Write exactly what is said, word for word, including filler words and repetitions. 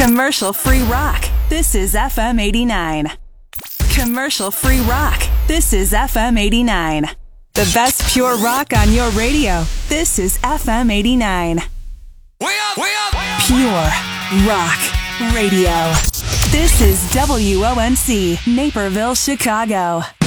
Commercial-free rock. This is F M eighty-nine. Commercial-free rock. This is F M eighty-nine. The best pure rock on your radio. This is F M eighty-nine. Way up, way up, way up. Pure rock radio. This is W O N C, Naperville, Chicago.